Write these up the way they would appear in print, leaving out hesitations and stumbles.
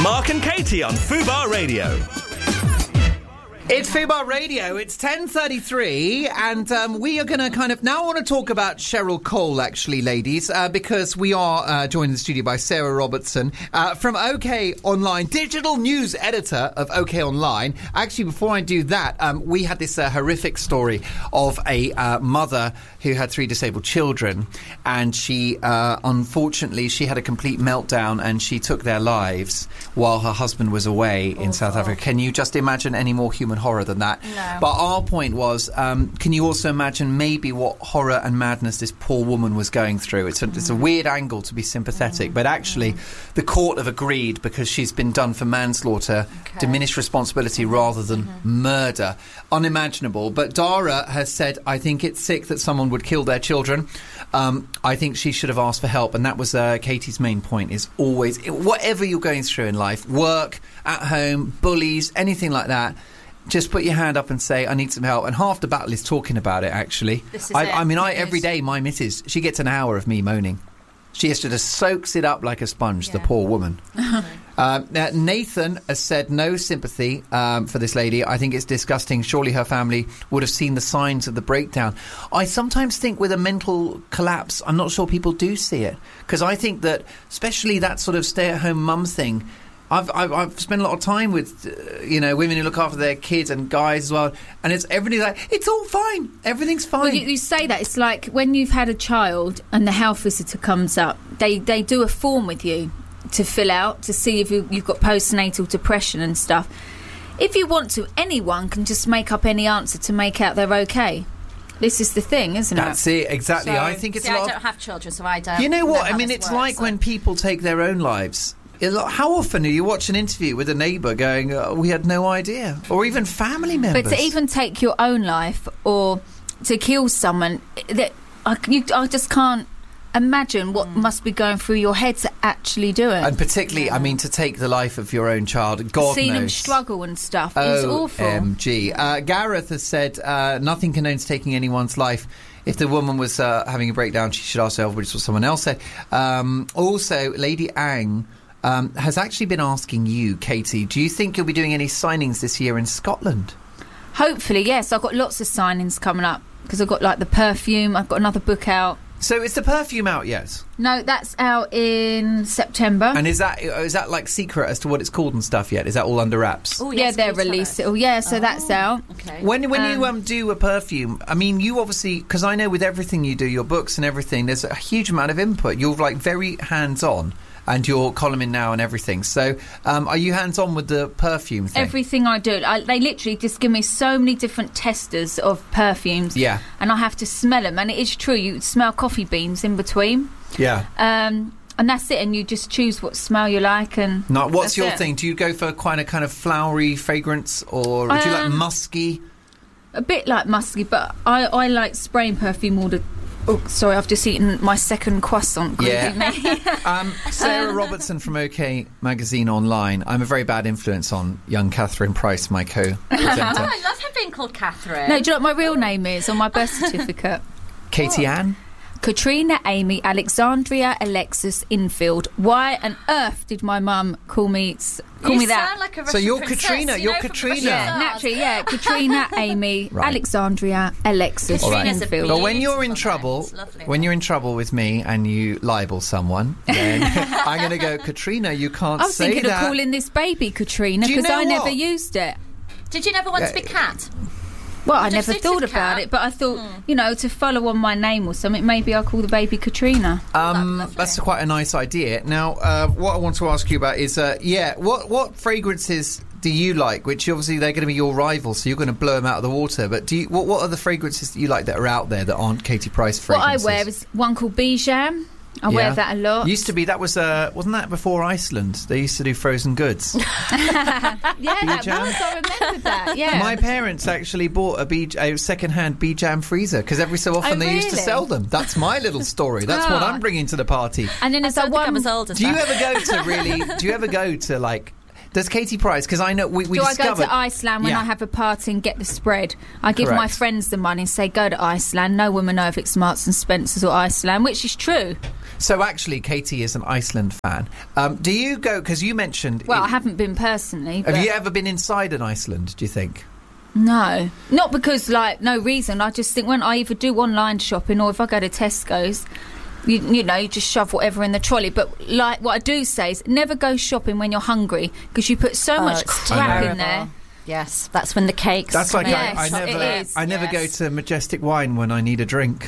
Mark and Katie on Fubar Radio. It's Fubar Radio. It's 10:33, and we are going to now I want to talk about Cheryl Cole, actually, ladies, because we are joined in the studio by Sarah Robertson from OK Online, digital news editor of OK Online. Actually, before I do that, we had this horrific story of a mother who had 3 disabled children, and she, unfortunately, she had a complete meltdown and she took their lives while her husband was away in South Africa. Can you just imagine any more human horror than that? No. But our point was, can you also imagine maybe what horror and madness this poor woman was going through? It's a weird angle to be sympathetic, but actually the court have agreed, because she's been done for manslaughter, diminished responsibility rather than murder. Unimaginable. But Dara has said, I think it's sick that someone would kill their children. I think she should have asked for help, and that was Katie's main point, is always, whatever you're going through in life, work, at home, bullies, anything like that, just put your hand up and say, I need some help. And half the battle is talking about it, actually. Every day, my missus, she gets an hour of me moaning. She has to just soaks it up like a sponge, the poor woman. Nathan has said no sympathy for this lady. I think it's disgusting. Surely her family would have seen the signs of the breakdown. I sometimes think with a mental collapse, I'm not sure people do see it. Because I think that, especially that sort of stay-at-home mum thing, I've spent a lot of time with, women who look after their kids and guys as well, and everybody's like, it's all fine, everything's fine. Well, you say that, it's like when you've had a child and the health visitor comes up, they do a form with you to fill out to see if you've got postnatal depression and stuff. If you want to, anyone can just make up any answer to make out they're okay. This is the thing, isn't it? That's it, exactly. So, I think it's I don't have children, so I don't. You know what? I mean, it's like when people take their own lives. How often do you watch an interview with a neighbour going, we had no idea? Or even family members. But to even take your own life or to kill someone, I just can't imagine what must be going through your head to actually do it. And particularly, I mean, to take the life of your own child, God knows. Seeing him struggle and stuff is awful. OMG. Gareth has said, nothing condones taking anyone's life. If the woman was having a breakdown, she should ask herself, which is what someone else said. Also, Lady Ang has actually been asking you, Katie, do you think you'll be doing any signings this year in Scotland? Hopefully, yes. I've got lots of signings coming up because I've got the perfume. I've got another book out. So is the perfume out yet? No, that's out in September. And is that like secret as to what it's called and stuff yet? Is that all under wraps? Oh, yes, they're released it all. Yeah, so that's out. Okay. When you do a perfume, I mean, you obviously, because I know with everything you do, your books and everything, there's a huge amount of input. You're very hands-on. And you're columning now and everything. So, are you hands-on with the perfume thing? Everything I do. They literally just give me so many different testers of perfumes. Yeah. And I have to smell them. And it is true, you smell coffee beans in between. Yeah. And that's it. And you just choose what smell you like. And now, what's your thing? Do you go for quite a kind of flowery fragrance, or do you like musky? A bit like musky, but I like spraying perfume all the... Oh, sorry, I've just eaten my second croissant. Yeah. Sarah Robertson from OK Magazine Online. I'm a very bad influence on young Catherine Price, my co-presenter. I love her being called Catherine. No, do you know what my real name is on my birth certificate? Katie Ann? Katrina Amy Alexandria Alexis Infield. Why on earth did my mum call me that? Sound like a Russian so you're princess, Katrina. You're Katrina. Yeah, naturally. Yeah, Katrina Amy Alexandria Alexis Infield. But when you're in trouble, with me and you libel someone, then I'm going to go, Katrina. You can't say that. I was thinking of calling this baby Katrina because I never used it. Did you never want to be Cat? Well, I never thought about it, but I thought, to follow on my name or something, maybe I'll call the baby Katrina. That's quite a nice idea. Now, what I want to ask you about is, what fragrances do you like? Which obviously they're going to be your rivals, so you're going to blow them out of the water. But what are the fragrances that you like that are out there that aren't Katie Price fragrances? What I wear is one called Bijam. I wear that a lot. Used to be, that was, wasn't that before Iceland? They used to do frozen goods. That was, I remember that, yeah. My parents actually bought a second-hand Bijam freezer, because every so often they used to sell them. That's my little story. That's what I'm bringing to the party. And then as I was old as do you ever go to, like... Does Katie Price, because I know we discovered... Do I go to Iceland when I have a party and get the spread? I give my friends the money and say, go to Iceland. No woman know if it's Marks and Spencer's or Iceland, which is true. So actually, Katie is an Iceland fan. Do you go, because you mentioned... Well, I haven't been personally. Have you ever been inside an Iceland, do you think? No. Not because, no reason. I just think when I either do online shopping or if I go to Tesco's, you know, you just shove whatever in the trolley. But what I do say is never go shopping when you're hungry because you put so much crap in there. Yes, that's when the cakes. That's like yes, I never go to Majestic Wine when I need a drink.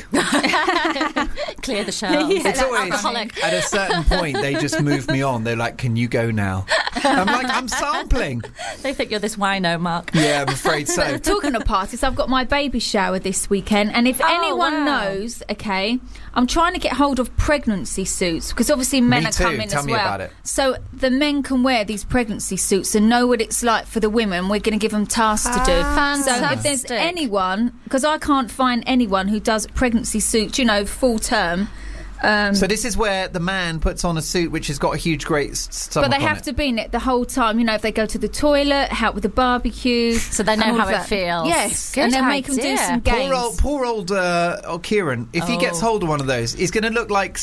Clear the shelves. It's always alcoholic. At a certain point they just move me on. They're like, "Can you go now?" I'm like, "I'm sampling." They think you're this wino, Mark. Yeah, I'm afraid so. Talking of parties, I've got my baby shower this weekend, and if anyone knows, okay, I'm trying to get hold of pregnancy suits because obviously men are coming as well. Tell me about it. So the men can wear these pregnancy suits and know what it's like for the women. We're going to give them tasks to do. Fantastic. So if there's anyone, because I can't find anyone who does pregnancy suits, you know, full term. So this is where the man puts on a suit which has got a huge, great stomach. But they have to be in it the whole time. You know, if they go to the toilet, help with the barbecue, so they know how it feels. Yes, good and then idea. make them do some games. Poor old Kieran. If he gets hold of one of those, he's going to look like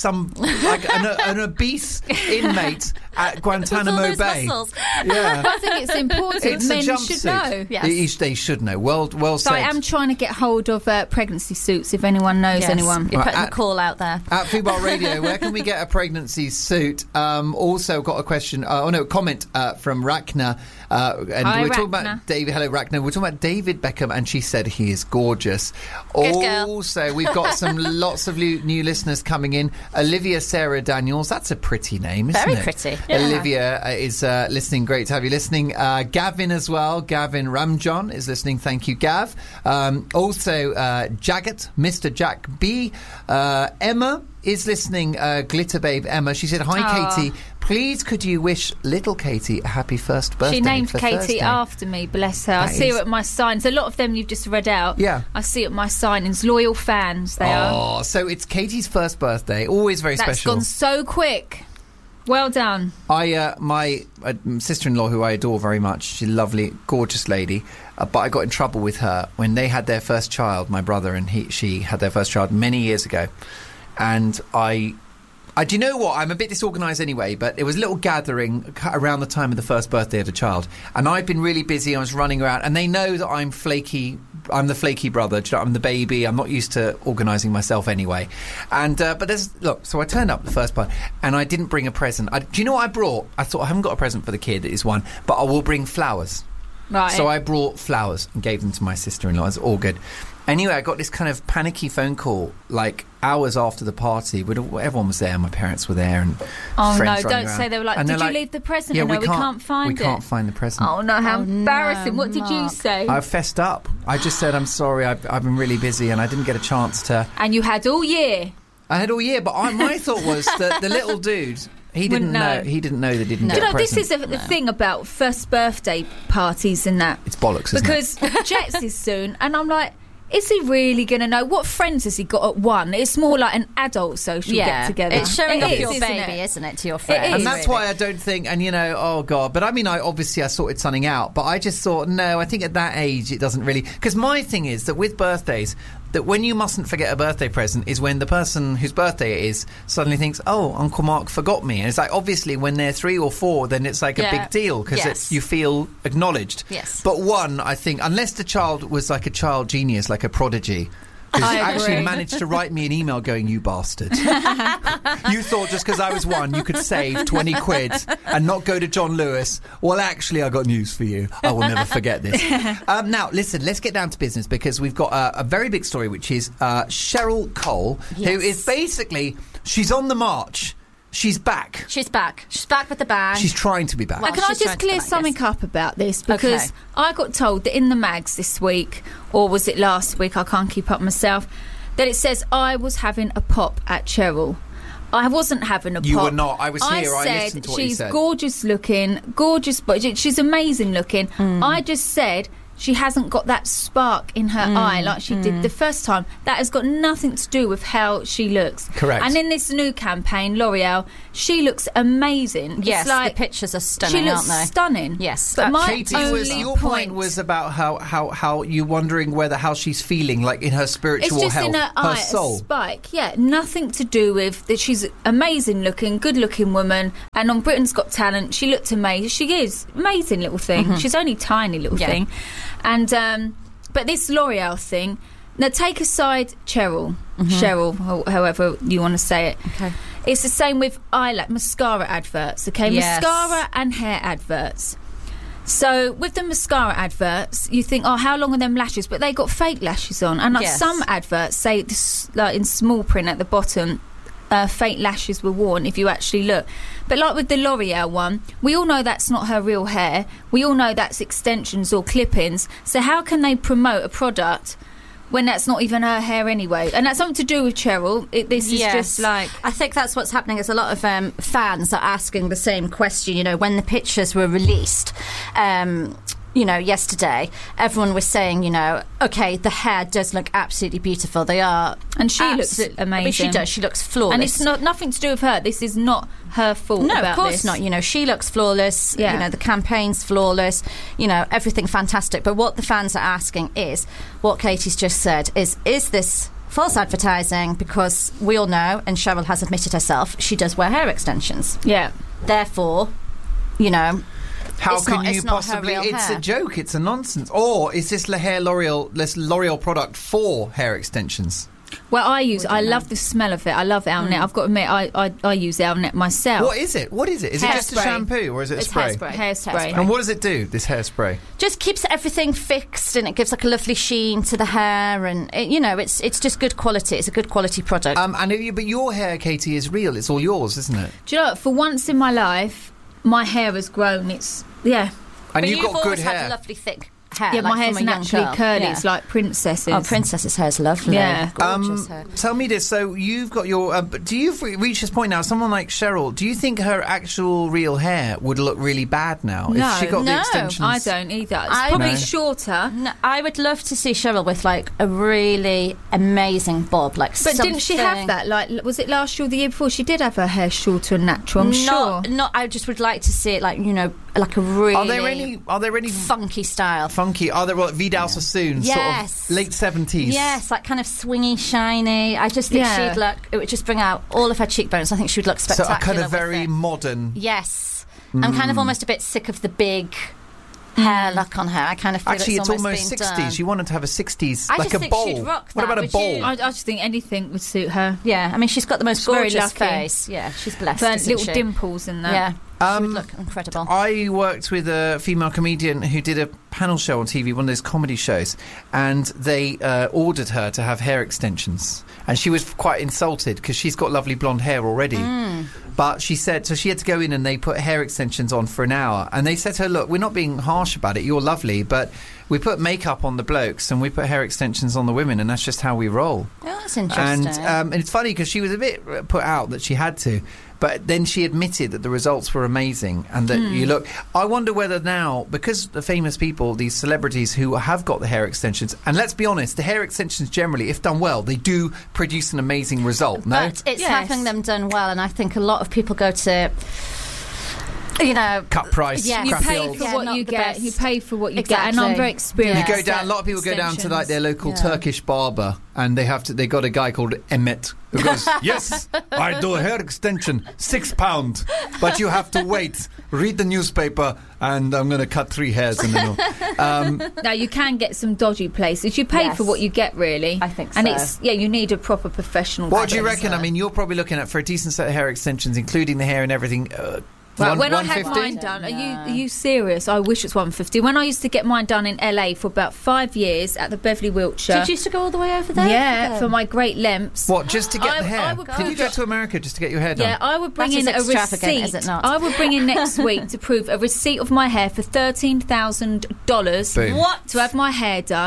an obese inmate at Guantanamo Bay. Yeah, I think it's important. It's Men a jumpsuit. should know. Yes. They should know. Well so said. I am trying to get hold of pregnancy suits. If anyone knows anyone, you're putting a call out there at Fubar Radio. Where can we get a pregnancy suit? Also got a question. Comment from Rachna. And Hi, we're talking Rachna. about David. Hello, Rachna. We're talking about David Beckham, and she said he is gorgeous. Good girl. Also, we've got lots of new listeners coming in. Olivia Sarah Daniels. That's a pretty name, isn't it? Very pretty. Yeah. Olivia is listening. Great to have you listening. Gavin as well. Gavin Ramjon is listening. Thank you, Gav. Also, Jagat, Mr. Jack B. Emma is listening. Glitter Babe Emma. She said, "Hi, Katie. Please, could you wish little Katie a happy first birthday?" She named for Katie Thursday. after me, bless her. I see her at my signs. A lot of them you've just read out. Yeah. I see it at my signings. Loyal fans, they are. Oh, so it's Katie's first birthday. Always very That's special. gone so quick. Well done. My sister-in-law, who I adore very much, she's a lovely, gorgeous lady, but I got in trouble with her when they had their first child, my brother and she had their first child many years ago. And do you know what? I'm a bit disorganised anyway, but it was a little gathering around the time of the first birthday of the child. And I've been really busy. I was running around. And they know that I'm flaky. I'm the flaky brother. I'm the baby. I'm not used to organising myself anyway. And but so I turned up the first part and I didn't bring a present. Do you know what I brought? I thought I haven't got a present for the kid. It is one. But I will bring flowers. Right. So I brought flowers and gave them to my sister-in-law. It's all good. Anyway, I got this kind of panicky phone call, like hours after the party. Everyone was there. My parents were there, and oh friends no! running Don't around. say they were like. And Did you like, leave the present? Yeah, no, we can't find it. We can't find the present. Oh no! How embarrassing! No, What did you Mark. say? I fessed up. I just said, "I'm sorry. I've been really busy, and I didn't get a chance to." And you had all year. I had all year, but my thought was that the little dude. He didn't know. He didn't know they didn't get Do you a know, this present. is the thing about first birthday parties and that. It's bollocks, isn't because Jets is soon, and I'm like, is he really going to know? What friends has he got at one? It's more like an adult social get together. It's showing off your isn't baby, isn't it, to your friends? is. And that's why I don't think, and oh God, but I mean, I sorted something out, but I just thought, no, I think at that age it doesn't really, because my thing is that with birthdays, that when you mustn't forget a birthday present is when the person whose birthday it is suddenly thinks, oh, Uncle Mark forgot me. And it's like, obviously, when they're 3 or 4, then it's like a big deal because you feel acknowledged. Yes. But one, I think, unless the child was like a child genius, like a prodigy, who's actually managed to write me an email going, you bastard. You thought just because I was 1 you could save 20 quid and not go to John Lewis. Well, actually, I got news for you. I will never forget this. Now, listen, let's get down to business because we've got a very big story, which is Cheryl Cole, who is basically, she's on the march. She's back. She's back. She's back with the bang. She's trying to be back. Now, can I just clear something up about this? Because I got told that in the mags this week, or was it last week, I can't keep up myself, that it says I was having a pop at Cheryl. I wasn't having a pop. You were not. I was here. I said listened to what you said. She's gorgeous looking, gorgeous, but she's amazing looking. I just said, she hasn't got that spark in her eye like she did the first time. That has got nothing to do with how she looks. Correct. And in this new campaign, L'Oreal, she looks amazing. Yes, it's like, the pictures are stunning, she looks aren't they? stunning. Yes. But my Katie, only your point was about how you wondering how she's feeling, like in her spiritual it's just health, in her eye, soul. a spike. Yeah, nothing to do with that. She's amazing looking, good looking woman, and on Britain's Got Talent, she looked amazing. She is amazing little thing. She's only tiny little thing, and but this L'Oreal thing. Now take aside Cheryl, or however you want to say it. Okay. It's the same with mascara adverts. Okay, Yes. mascara and hair adverts. So with the mascara adverts, you think, oh, how long are them lashes? But they got fake lashes on, and Yes. some adverts say this, like in small print at the bottom, fake lashes were worn. If you actually look, but like with the L'Oreal one, we all know that's not her real hair. We all know that's extensions or clip-ins. So how can they promote a product when that's not even her hair anyway? And that's something to do with Cheryl. This is just like... I think that's what's happening is a lot of fans are asking the same question. You know, when the pictures were released, yesterday, everyone was saying, okay, the hair does look absolutely beautiful. They are... And she looks amazing. But she does. She looks flawless. And it's nothing to do with her. This is not her fault. No, about of course this. not. She looks flawless. Yeah. The campaign's flawless. Everything fantastic. But what the fans are asking is, what Katie's just said, is this false advertising? Because we all know, and Cheryl has admitted herself, she does wear hair extensions. Yeah. Therefore, How it's can not- you it's not her possibly? real It's hair. a joke. It's a nonsense. Or is this L'Oreal product for hair extensions? Well, I love the smell of it. I love Elnet. I've got to admit, I use Elnet myself. What is it? Is it just a Hairspray. shampoo or is it a It's spray? hairspray. Hairspray. And what does it do? This hairspray? just keeps everything fixed, and it gives like a lovely sheen to the hair, and it's just good quality. It's a good quality product. But your hair, Katie, is real. It's all yours, isn't it? Do you know what? For once in my life, my hair has grown. And but you've got good always hair. had lovely thick hair. Yeah, like my hair's from a young naturally girl. curly. Yeah. It's like princesses. Oh, princess's hair's lovely. Yeah. Gorgeous hair. Tell me this. So you've got your... do you reach this point now, someone like Cheryl, do you think her actual real hair would look really bad now No. if she got the No, extensions? I don't either. It's I probably know. shorter. No, I would love to see Cheryl with like a really amazing bob, like. But didn't she have that? Like, was it last year or the year before? She did have her hair shorter and natural. I'm sure. Not. I just would like to see it, like like a really. Are there any funky style? funky? Are there Vidal Sassoon, Yes. sort of late 70s? Yes, like kind of swingy, shiny. I just think Yeah. she'd look. It would just bring out all of her cheekbones. I think she would look So spectacular. a kind of with very it. modern. Yes, I'm kind of almost a bit sick of the big hair look on her. I kind of feel Actually, it's almost been 60s. done. You wanted to have a 60s, I like just a think bowl. she'd rock What that, about a would bowl? you? I just think anything would suit her. Yeah, I mean, she's got the most She's very gorgeous lucky. face. Yeah, she's blessed. But isn't little she? dimples and that. Yeah, she would look incredible. I worked with a female comedian who did a panel show on TV, one of those comedy shows, and they ordered her to have hair extensions. And she was quite insulted because she's got lovely blonde hair already. But she said, so she had to go in and they put hair extensions on for an hour. And they said to her, look, we're not being harsh about it. You're lovely. But we put makeup on the blokes and we put hair extensions on the women. And that's just how we roll. Oh, that's interesting. And it's funny because she was a bit put out that she had to. But then she admitted that the results were amazing and that you look... I wonder whether now, because the famous people, these celebrities who have got the hair extensions, and let's be honest, the hair extensions generally, if done well, they do produce an amazing result, no? But it's Yes. having them done well, and I think a lot of people go to, Cut price, Yeah. You crappy pay old... for Yeah, what not you the get. best. You pay for what you get, and I'm Exactly. very experienced. You Yeah. go down. A lot of people go down to like their local Yeah. Turkish barber, and they got a guy called Emmet who goes, "Yes, I do a hair extension, £6, but you have to wait. Read the newspaper, and I'm going to cut 3 hairs in the middle." Now you can get some dodgy places. You pay Yes. for what you get, really. I think And so. it's you need a proper professional. What do you barber. reckon? I mean, you're probably looking at for a decent set of hair extensions, including the hair and everything. Well, when I had 150? mine done, are you serious? I wish it's 150. When I used to get mine done in LA for about 5 years at the Beverly Wiltshire. Did you used to go all the way over there? Yeah, for my great lengths. What, just to get I- the hair? I would Did you go to America just to get your hair done? Yeah, I would bring That in is a extravagant, receipt. is it not? I would bring in next week to prove a receipt of my hair for $13,000 Boom. What? to have my hair done.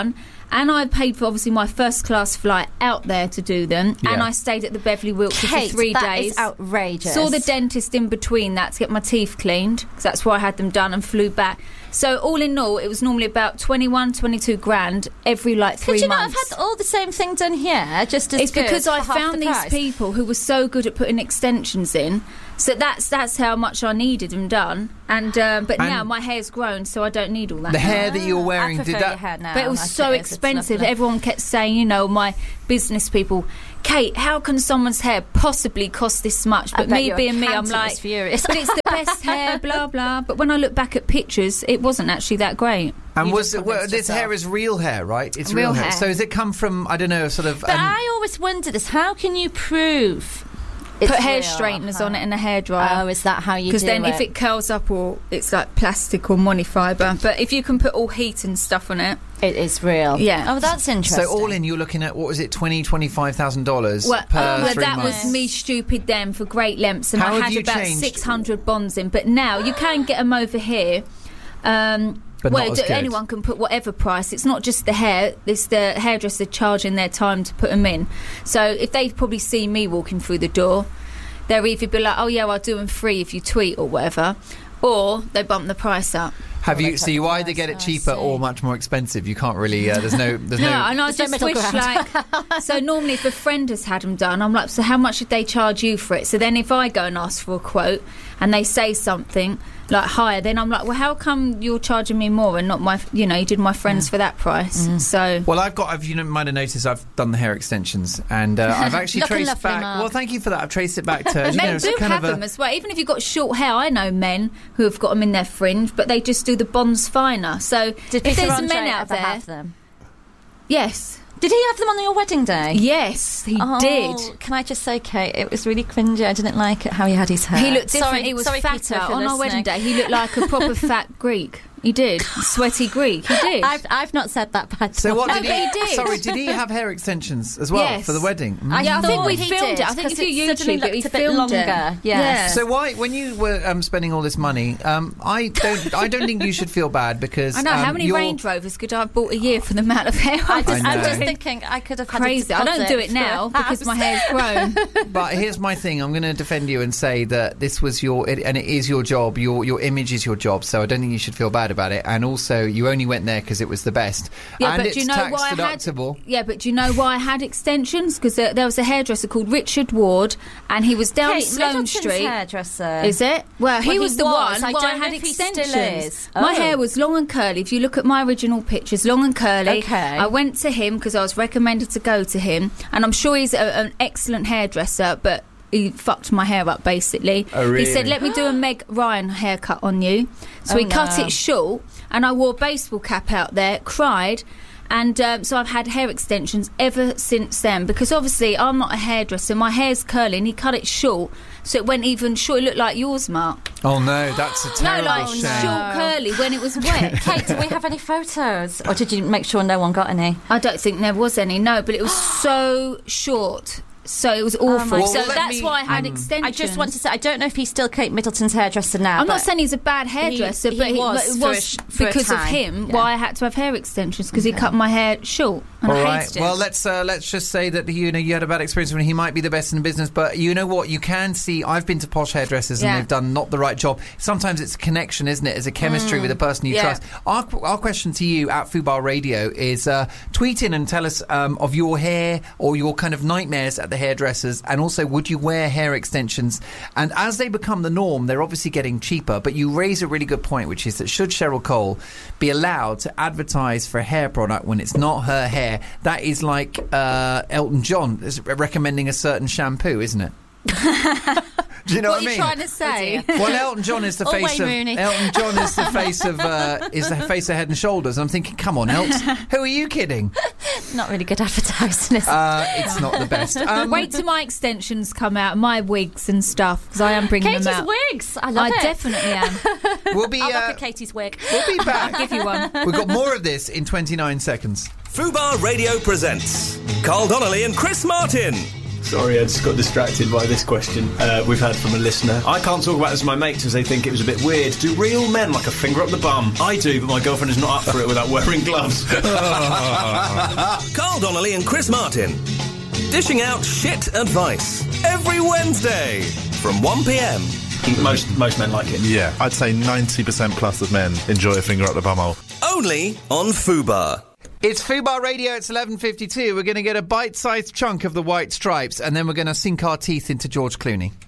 And I paid for, obviously, my first-class flight out there to do them. Yeah. And I stayed at the Beverly Wilshire Kate, for 3 days. that is outrageous. Saw the dentist in between that to get my teeth cleaned, because that's why I had them done, and flew back. So all in all, it was normally about 21, 22 grand every 3 months. Could you not have had all the same thing done here, just as It's good because for I half found the these price? people who were so good at putting extensions in. So that's how much I needed them done. And but now my hair's grown, so I don't need all that. The now. hair that you're wearing, I prefer did that? your hair now. But it was so expensive. Everyone kept saying, my business people, Kate, how can someone's hair possibly cost this much? But me being me, I'm like, furious. but it's the best hair, blah blah. But when I look back at pictures, it wasn't actually that great. And You just convinced this yourself. hair is real hair, right? It's Real real hair. hair. So has it come from, I don't know, sort of... But I always wonder this. How can you prove it's Put hair real? straighteners on it and a hairdryer. Oh, is that how you do it? Because then if it curls up, or it's like plastic or monofibre. But if you can put all heat and stuff on it, it is real. Yeah. Oh, that's interesting. So all in, you're looking at, what was it, $25,000 well, per 3 that months? was me stupid then for great lengths, and How I have had you about changed? 600 bonds in. But now you can get them over here. But not as good. Anyone can put whatever price. It's not just the hair. It's the hairdresser charging their time to put them in. So if they probably see me walking through the door, they'll either be like, oh yeah, I'll do them free if you tweet or whatever, or they bump the price up. Have you? Well, So you either get it I cheaper see. or much more expensive. You can't really. There's no. No, and I There's no just middle wish ground. so normally if a friend has had them done, I'm like, so how much did they charge you for it? So then if I go and ask for a quote and they say something like higher, then I'm like, well, how come you're charging me more and not my, you did my friends for that price? So Well, you might have noticed I've done the hair extensions, and I've actually Looking traced lovely, back. Mark. Well, thank you for that. I've traced it back to. men it's do kind have of them as well. Even if you've got short hair, I know men who have got them in their fringe, but they just do the bonds finer. So Did if Peter there's Andre men out ever there, have them? yes, Did he have them on your wedding day? yes, he did. Can I just say, Kate, it was really cringy. I didn't like it how he had his hair. He looked different. Sorry, He was sorry, fatter Peter, if you're on our wedding listening. day. He looked like a proper fat Greek. He did. Sweaty Greek. He did. I've not said that bad. So what No, did but he? he did. Sorry, did he have hair extensions as well Yes. for the wedding? I think we he filmed did, it. I think 'cause if you it suddenly YouTube it, he looked a bit filmed it. longer. Yes. So why, when you were spending all this money, I don't think you should feel bad because I know. How many you're- Range Rovers could I have bought a year for the amount of hair? I'm just know. thinking I could have had Crazy. a I don't deposit do it for now a because my house. hair's grown. But here's my thing. I'm going to defend you and say that this was and it is your job. Your image is your job. So I don't think you should feel bad about it. And also, you only went there because it was the best. Yeah, and but it's do you know tax why I had? deductible. Yeah, but do you know why I had extensions? Because there was a hairdresser called Richard Ward, and he was down Kate Sloane Middleton's Street. hairdresser. Is it? Well, he Well, was he the was. one. I Why don't I know had if he still extensions. is. My Oh. hair was long and curly. If you look at my original pictures, long and curly. Okay. I went to him because I was recommended to go to him, and I'm sure he's an excellent hairdresser, but he fucked my hair up basically. Oh, really? He said, "Let me do a Meg Ryan haircut on you." So Oh, he cut no. it short, and I wore a baseball cap out there, cried. And so I've had hair extensions ever since then, because obviously I'm not a hairdresser. My hair's curly and he cut it short, so it went even short. It looked like yours, Mark. Oh no, that's a No, terrible like shame. short curly when it was wet. Kate, do we have any photos? Or did you make sure no one got any? I don't think there was any, no, but it was so short. So it was awful. my So God. that's why I had extensions. I just want to say, I don't know if he's still Kate Middleton's hairdresser now. I'm not but saying he's a bad hairdresser, he but was it for was a because of time. him Yeah. why I had to have hair extensions, because he cut my hair short. And All I right. hated it. Well, let's just say that you had a bad experience when he might be the best in the business, but you know what? You can see. I've been to posh hairdressers and Yeah. they've done not the right job. Sometimes it's a connection, isn't it? It's a chemistry with the person you Yeah. trust. Our question to you at Fubar Radio is tweet in and tell us of your hair or your kind of nightmares at the hairdressers, and also would you wear hair extensions? And as they become the norm, they're obviously getting cheaper. But you raise a really good point, which is that should Cheryl Cole be allowed to advertise for a hair product when it's not her hair? That is like Elton John is recommending a certain shampoo, isn't it? Do you know what what are I you mean? trying to say? Well, Elton John is the Or face Wayne of Rooney. Elton John is the face of Head and Shoulders. And I'm thinking, come on, Elton, who are you kidding? Not really good advertising, is it? It's not the best. Wait till my extensions come out, my wigs and stuff, because I am bringing Katie's them out. wigs. I love I it. definitely am. We'll be I'll look at Katie's wig. we'll be back. Give you one. We've got more of this in 29 seconds. Fubar Radio presents Carl Donnelly and Chris Martin. Sorry, I just got distracted by this question we've had from a listener. I can't talk about this with my mates as they think it was a bit weird. Do real men like a finger up the bum? I do, but my girlfriend is not up for it without wearing gloves. Carl Donnelly and Chris Martin. Dishing out shit advice. Every Wednesday from 1 p.m. Most men like it. Yeah, I'd say 90% plus of men enjoy a finger up the bumhole. Only on Fubar. It's Fubar Radio, it's 11:52. We're going to get a bite-sized chunk of the White Stripes, and then we're going to sink our teeth into George Clooney.